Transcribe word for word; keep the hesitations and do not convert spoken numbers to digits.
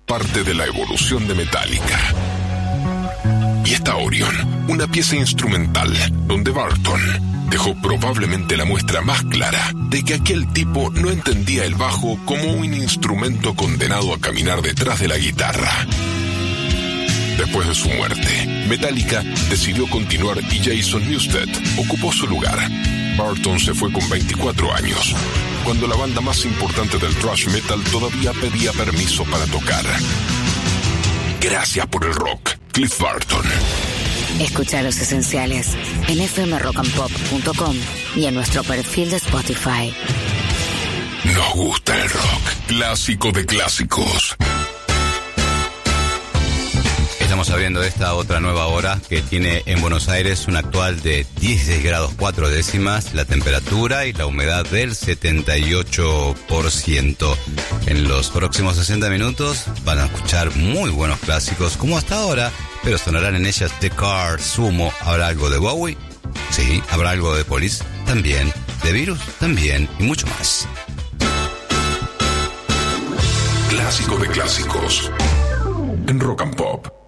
parte de la evolución de Metallica. Y está Orion, una pieza instrumental donde Barton dejó probablemente la muestra más clara de que aquel tipo no entendía el bajo como un instrumento condenado a caminar detrás de la guitarra. Después de su muerte, Metallica decidió continuar y Jason Newsted ocupó su lugar. Barton se fue con veinticuatro años, cuando la banda más importante del thrash metal todavía pedía permiso para tocar. Gracias por el rock, Cliff Barton. Escucha Los Esenciales en f m rock and pop punto com y en nuestro perfil de Spotify. Nos gusta el rock, clásico de clásicos. Estamos abriendo esta otra nueva hora que tiene en Buenos Aires un actual de dieciséis grados cuatro décimas, la temperatura y la humedad del setenta y ocho por ciento. En los próximos sesenta minutos van a escuchar muy buenos clásicos como hasta ahora, pero sonarán en ellas The Cars, Sumo. ¿Habrá algo de Bowie? Sí. ¿Habrá algo de Police? También. ¿De Virus? También. Y mucho más. Clásico de clásicos en Rock and Pop.